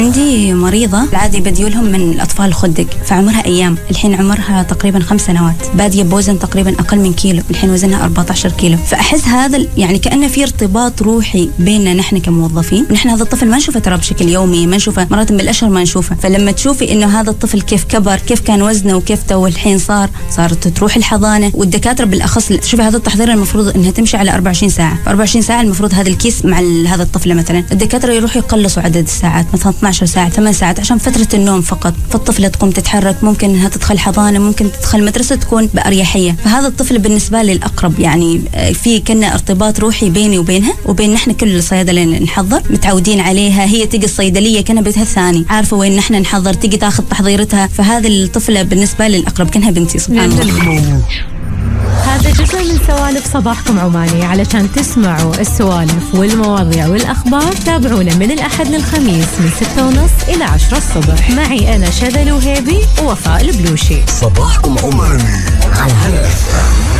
عندي مريضة العادي بديولهم من الأطفال الخدق، فعمرها أيام، الحين عمرها تقريبا 5 سنوات، بادية بوزن تقريبا أقل من كيلو، الحين وزنها 14 كيلو. فأحس هذا يعني كأنه في ارتباط روحي بيننا نحن كموظفين، نحن هذا الطفل ما نشوفه ترى بشكل يومي، ما نشوفه مرات بالأشهر ما نشوفه. فلما تشوفي إنه هذا الطفل كيف كبر، كيف كان وزنه وكيف تو الحين صارت تروح الحضانة، والدكاترة بالأخص شوفي هذا التحضير المفروض إنها تمشي على 24 ساعة، 24 ساعة المفروض هذا الكيس مع هذا الطفل مثلا الدكاترة يروحوا يقلصوا عدد الساعات، مثلا 12 ساعة 8 ساعات عشان فترة النوم فقط، فالطفلة تقوم تتحرك، ممكن إنها تدخل حضانة، ممكن تدخل مدرسة تكون بأريحية. فهذا الطفل بالنسبة لي الأقرب، يعني في كنا ارتباط روحي بيني وبينها وبين نحن كل الصيادلة اللي نحضر متعودين عليها، هي تيجي الصيدلية كنا بيتها الثاني، عارفة وين نحن نحضر، تيجي تاخذ تحضيرتها. فهذه الطفلة بالنسبة لي الأقرب، كأنها بنتي سبحان الله. هذا جزء من سوالف صباحكم عماني، علشان تسمعوا السوالف والمواضيع والأخبار تابعونا من الأحد للخميس من 6:30 إلى 10 الصبح. معي أنا شذى الوهيبي ووفاء البلوشي. صباحكم عماني على